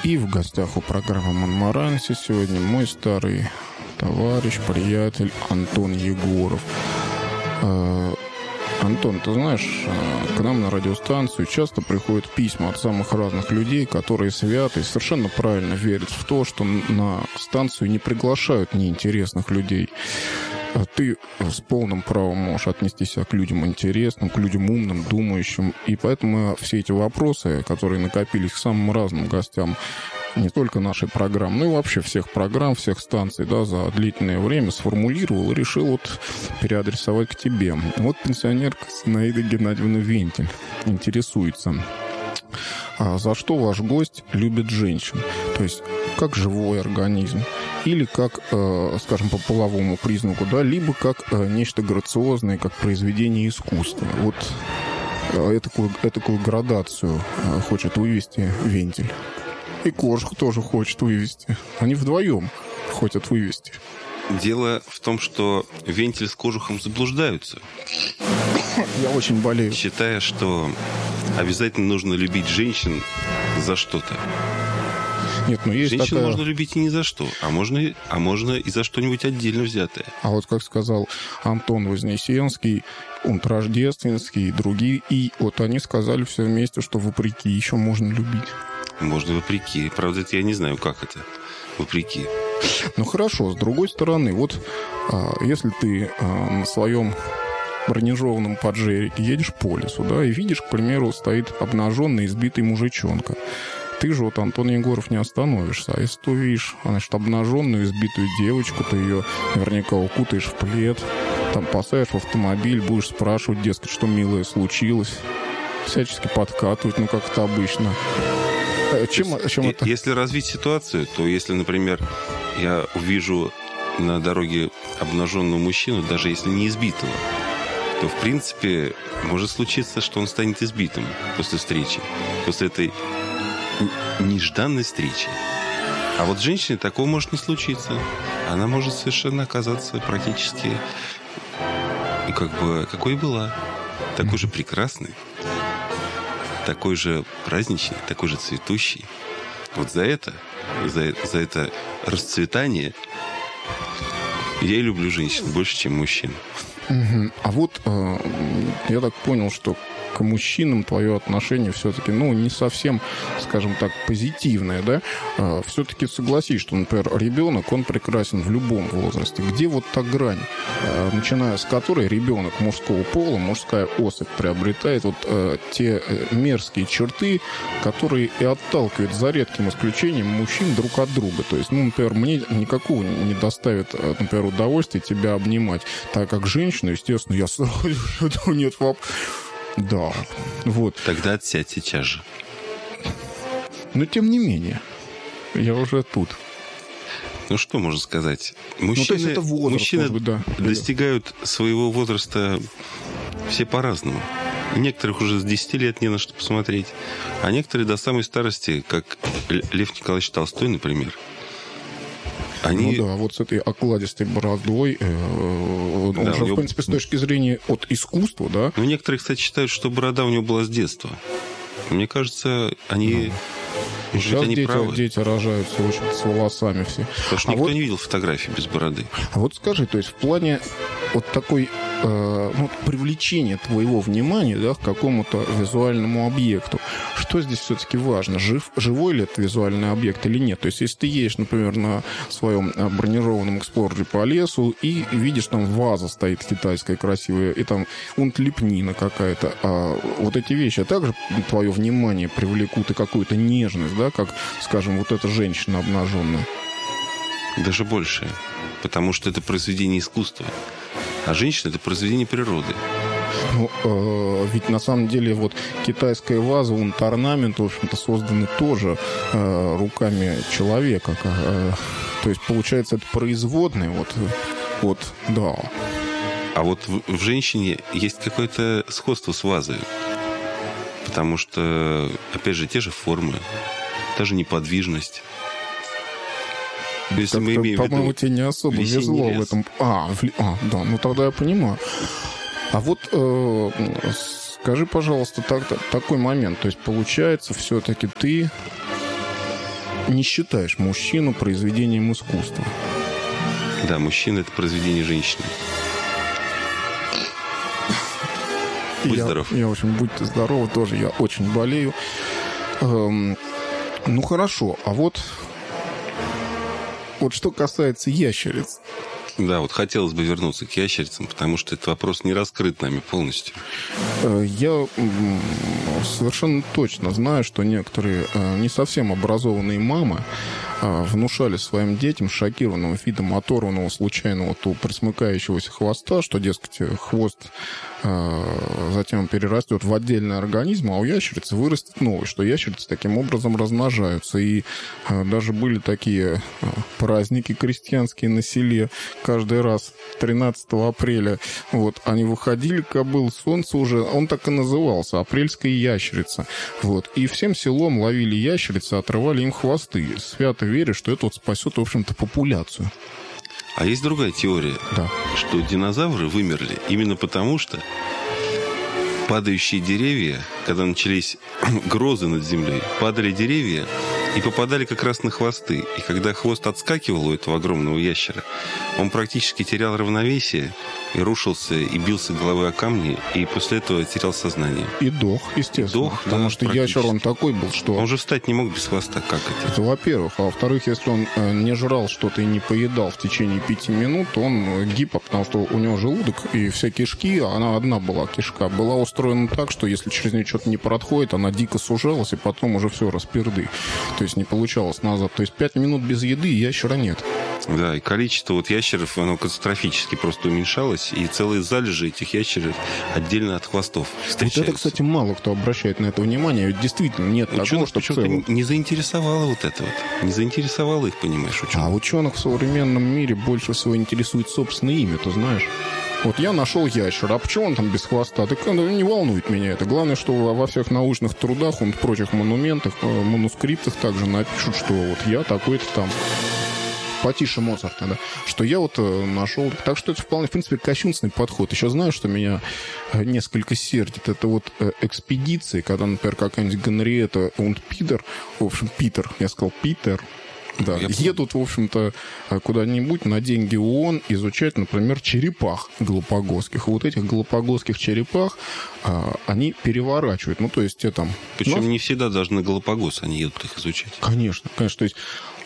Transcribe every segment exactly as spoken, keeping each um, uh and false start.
И в гостях у программы «Монмаранси» сегодня мой старый товарищ, приятель Антон Егоров. Антон, ты знаешь, к нам на радиостанцию часто приходят письма от самых разных людей, которые свято и совершенно правильно верят в то, что на станцию не приглашают неинтересных людей. Ты с полным правом можешь отнести себя к людям интересным, к людям умным, думающим. И поэтому все эти вопросы, которые накопились к самым разным гостям, не только нашей программы, но и вообще всех программ, всех станций, да, за длительное время сформулировал и решил вот переадресовать к тебе. Вот пенсионерка Зинаида Геннадьевна Вентиль интересуется. А за что ваш гость любит женщин? То есть как живой организм, или как, э, скажем, по половому признаку, да, либо как э, нечто грациозное, как произведение искусства. Вот э, этакую, этакую градацию э, хочет вывести Вентиль. И Кожух тоже хочет вывести. Они вдвоем хотят вывести. Дело в том, что Вентиль с Кожухом заблуждаются. Я очень болею. Считая, что обязательно нужно любить женщин за что-то. Нет, ну есть Женщин такая... можно любить и ни за что, а можно, а можно и за что-нибудь отдельно взятое. А вот как сказал Антон Вознесенский, Унт Рождественский и другие, и вот они сказали все вместе, что вопреки еще можно любить. Можно вопреки. Правда, это я не знаю, как это. Вопреки. Ну хорошо, с другой стороны, вот а, если ты а, на своем бронированном поджерике едешь по лесу, да, и видишь, к примеру, стоит обнаженный, избитый мужичонка. Ты же, вот, Антон Егоров, не остановишься. А если ты увидишь, значит, обнаженную, избитую девочку, ты ее наверняка укутаешь в плед, там посадишь в автомобиль, будешь спрашивать, дескать, что, милое, случилось, всячески подкатывать, ну, как это обычно. Чем, есть, чем это? Если развить ситуацию, то если, например, я увижу на дороге обнаженного мужчину, даже если не избитого, то, в принципе, может случиться, что он станет избитым после встречи, после этой нежданной встречи. А вот женщине такого может не случиться. Она может совершенно оказаться практически как бы какой и была. Такой же прекрасной, такой же праздничный, такой же цветущий. Вот за это, за, за это расцветание я и люблю женщин больше, чем мужчин. Угу. А вот э, я так понял, что к мужчинам твое отношение все-таки, ну, не совсем, скажем так, позитивное, да? Э, все-таки согласись, что, например, ребенок, он прекрасен в любом возрасте. Где вот та грань, э, начиная с которой ребенок мужского пола, мужская особь приобретает вот э, те э, мерзкие черты, которые и отталкивают, за редким исключением, мужчин друг от друга. То есть, ну, например, мне никакого не доставит, например, удовольствия тебя обнимать, так как женщина, естественно, я сразу, нет вопрос. Да, вот. Тогда отсядь сейчас же. Но тем не менее, я уже тут. Ну, что можно сказать? Мужчины, ну, то есть это возраст, мужчины может быть, да. достигают своего возраста все по-разному. Некоторых уже с десяти лет не на что посмотреть. А некоторые до самой старости, как Лев Николаевич Толстой, например. Они... Ну да, вот с этой окладистой бородой, э, он да, же, него... в принципе, с точки зрения от искусства, да? Ну, некоторые, кстати, считают, что борода у него была с детства. Мне кажется, они... Да. Сейчас они дети, правы. дети рожаются, в общем, с волосами все. Потому что а никто вот... не видел фотографий без бороды. А вот скажи, то есть в плане вот такой э, ну, привлечения твоего внимания, да, к какому-то визуальному объекту, что здесь все-таки важно? Жив, живой ли это визуальный объект или нет? То есть если ты едешь, например, на своем бронированном эксплорере по лесу и видишь, там ваза стоит китайская красивая, и там унт-лепнина какая-то, а вот эти вещи также твое внимание привлекут и какую-то нежность, да, как, скажем, вот эта женщина обнаженная? Даже больше. Потому что это произведение искусства. А женщина – это произведение природы. Ну, э, ведь на самом деле вот китайская ваза, унт-орнамент, в общем-то, созданы тоже э, руками человека. Э, то есть, получается, это производные. Вот, вот, да. А вот в, в женщине есть какое-то сходство с вазой. Потому что, опять же, те же формы, та же неподвижность. Если мы имеем по-моему, в виду тебе не особо везло в этом. А, в... а, да, ну тогда я понимаю. А вот э, скажи, пожалуйста, так, такой момент. То есть, получается, все-таки ты не считаешь мужчину произведением искусства. Да, мужчина — это произведение женщины. Будь я, здоров. Я, в общем, будьте здоровы, тоже я очень болею. Эм, ну, хорошо, а вот, вот что касается ящериц. Да, вот хотелось бы вернуться к ящерицам, потому что этот вопрос не раскрыт нами полностью. Я совершенно точно знаю, что некоторые не совсем образованные мамы внушали своим детям шокированным видом оторванного случайного то присмыкающегося хвоста, что, дескать, хвост затем перерастет в отдельный организм, а у ящерицы вырастет новый, что ящерицы таким образом размножаются. И даже были такие праздники крестьянские на селе, каждый раз тринадцатого апреля. Вот, они выходили, кобыл, солнце уже, он так и назывался, апрельская ящерица. Вот, и всем селом ловили ящерицы, отрывали им хвосты, свято веря, что это вот спасет, в общем-то, популяцию. А есть другая теория, да. что динозавры вымерли именно потому, что падающие деревья, когда начались грозы над землей, падали деревья и попадали как раз на хвосты. И когда хвост отскакивал у этого огромного ящера, он практически терял равновесие и рушился, и бился головой о камни, и после этого терял сознание. И дох, естественно. Дох, потому да, что ящер, он такой был, что... Он же встать не мог без хвоста, как это? Это во-первых. А во-вторых, если он э, не жрал что-то и не поедал в течение пяти минут, то он э, гипо, потому что у него желудок и все кишки, она одна была кишка, была устроена так, что если через нее что-то не проходит, она дико сужалась, и потом уже все, расперды. То есть не получалось назад. То есть пять минут без еды, и ящера нет. Да, и количество вот ящеров, оно катастрофически просто уменьшалось, и целые залежи этих ящеров отдельно от хвостов встречаются. Вот это, кстати, мало кто обращает на это внимание, ведь действительно нет ученых, такого, что целом... не заинтересовало вот это вот. Не заинтересовало их, понимаешь, ученых. А ученых в современном мире больше всего интересует собственное имя, ты знаешь? Вот я нашел ящера, а почему он там без хвоста? Так не волнует меня это. Главное, что во всех научных трудах, в прочих монументах, манускриптах также напишут, что вот я такой-то там... Потише Моцарта, да, что я вот э, нашел. Так что это вполне, в принципе, кощунственный подход. Еще знаю, что меня э, несколько сердит. Это вот э, экспедиции, когда, например, какая-нибудь Генриетта und Питер, в общем, Питер, я сказал Питер, да, я едут, в общем-то, куда-нибудь на деньги ООН изучать, например, черепах галапагосских. Вот этих галапагосских черепах а, они переворачивают. Ну, то есть, те там... Причем ну, не всегда даже на Галапагос они едут их изучать. Конечно, конечно. То есть...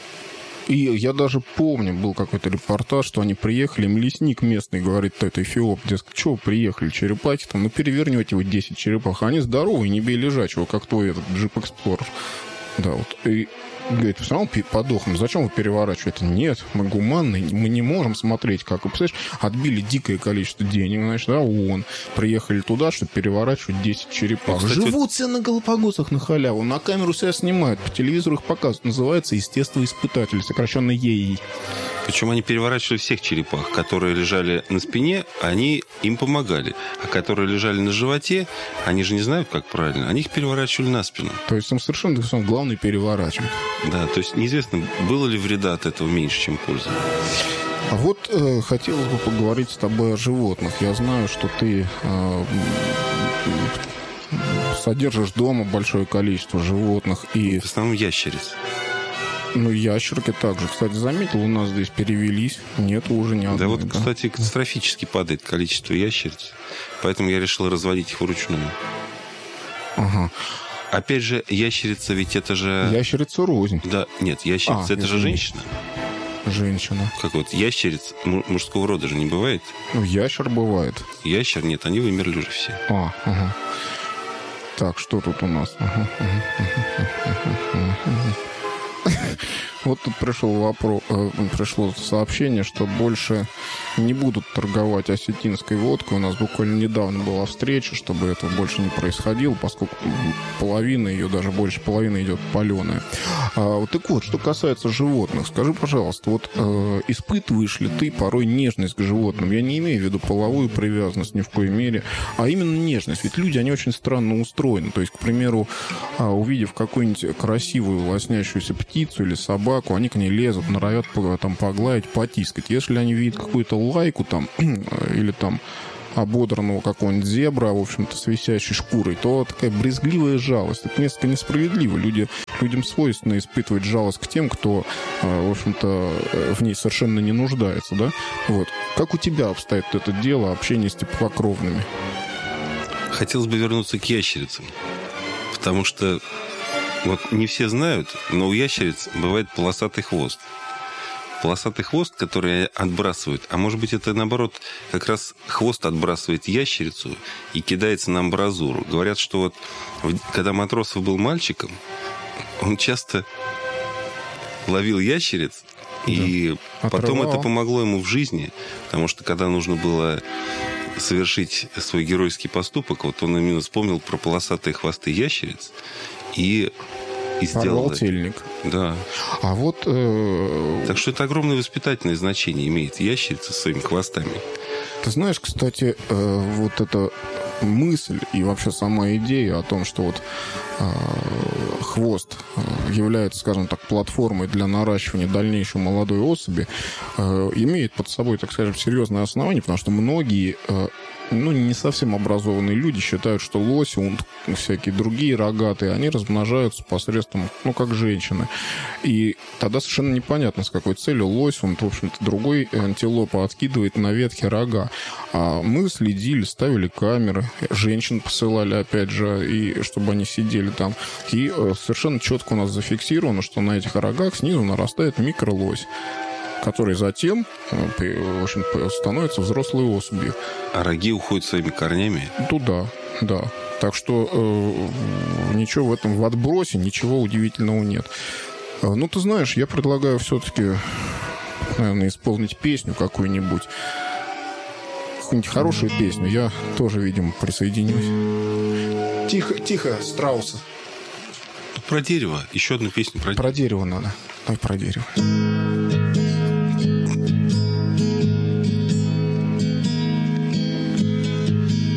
И я даже помню, был какой-то репортаж, что они приехали, им лесник местный говорит, это Эфиоп, дескать, что вы приехали, черепахи там, ну перевернете вы десять черепах, они здоровые, не бей лежачего, как твой этот Jeep Explorer. Да, вот. И говорит, все равно подохнем. Зачем вы переворачиваете? Нет, мы гуманные, мы не можем смотреть, как. Вы представляешь, отбили дикое количество денег, значит, да, ООН. Приехали туда, чтобы переворачивать десять черепах. Кстати, живут все на Галапагосах на халяву, на камеру себя снимают, по телевизору их показывают. Называется естествоиспытатель, сокращенно ЕИ. Причем они переворачивали всех черепах, которые лежали на спине, они им помогали. А которые лежали на животе, они же не знают, как правильно, они их переворачивали на спину. То есть им совершенно главное переворачивать. Да, то есть неизвестно, было ли вреда от этого меньше, чем польза. А вот э, хотелось бы поговорить с тобой о животных. Я знаю, что ты э, содержишь дома большое количество животных. И... В основном ящериц. Ну, ящерки также. Кстати, заметил, у нас здесь перевелись. Нету уже ни одной. Да вот, да? кстати, катастрофически падает количество ящериц. Поэтому я решил разводить их вручную. Ага. Опять же, ящерица ведь это же... Ящерица рознь. Да, нет, ящерица а, это же женщина. Женщина. Как вот, ящериц мужского рода же не бывает? Ну, ящер бывает. Ящер, нет, они вымерли уже все. А, ага. Так, что тут у нас? Ага, ага, ага, ага, ага. Вот тут пришел вопрос, э, пришло сообщение, что больше не будут торговать осетинской водкой. У нас буквально недавно была встреча, чтобы этого больше не происходило, поскольку половина ее, даже больше половины идет паленая. А, вот так вот, что касается животных, скажи, пожалуйста, вот э, испытываешь ли ты порой нежность к животным? Я не имею в виду половую привязанность ни в коей мере, а именно нежность. Ведь люди, они очень странно устроены. То есть, к примеру, увидев какую-нибудь красивую лоснящуюся птицу или собаку, они к ней лезут, норовят там погладить, потискать. Если они видят какую-то лайку там или там ободранного какого-нибудь зебра, в общем-то, с висящей шкурой, то такая брезгливая жалость. Это несколько несправедливо. Люди, людям свойственно испытывать жалость к тем, кто, в общем-то, в ней совершенно не нуждается, да? Вот. Как у тебя обстоит это дело общения с теплокровными? Хотелось бы вернуться к ящерицам, потому что вот не все знают, но у ящериц бывает полосатый хвост. Полосатый хвост, который отбрасывают, а может быть, это наоборот, как раз хвост отбрасывает ящерицу и кидается на амбразуру. Говорят, что вот когда Матросов был мальчиком, он часто ловил ящериц, да. И потом Отрывал. Это помогло ему в жизни, потому что когда нужно было совершить свой геройский поступок, вот он именно вспомнил про полосатые хвосты ящериц и, и сделал Порвал тельник. Да. А вот... Э... Так что это огромное воспитательное значение имеет ящерица со своими хвостами. Ты знаешь, кстати, э, вот эта мысль и вообще сама идея о том, что вот э, хвост является, скажем так, платформой для наращивания дальнейшей молодой особи, э, имеет под собой, так скажем, серьезное основание, потому что многие, э, ну, не совсем образованные люди считают, что лоси, он, всякие другие рогатые, они размножаются посредством, ну, как женщины. И тогда совершенно непонятно, с какой целью лось, он, в общем-то, другой антилопа откидывает на ветке рога. А мы следили, ставили камеры, женщин посылали, опять же, и чтобы они сидели там. И э, совершенно четко у нас зафиксировано, что на этих рогах снизу нарастает микролось, который затем, в общем, становится взрослой особью. А роги уходят своими корнями? Туда, да. Так что э, ничего в этом, в отбросе, ничего удивительного нет. Э, ну, ты знаешь, я предлагаю все-таки, наверное, исполнить песню какую-нибудь. Какую-нибудь хорошую песню. Я тоже, видимо, присоединюсь. Тихо, тихо, Страуса. Про дерево. Еще одну песню про дерево. Про дерево надо. Давай про дерево.